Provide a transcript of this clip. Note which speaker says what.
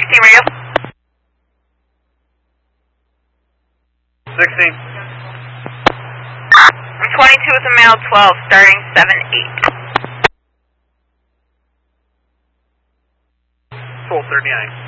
Speaker 1: 16 radio.
Speaker 2: 16.
Speaker 1: I'm 22 with a male 12, starting 7-8.
Speaker 2: Full 39.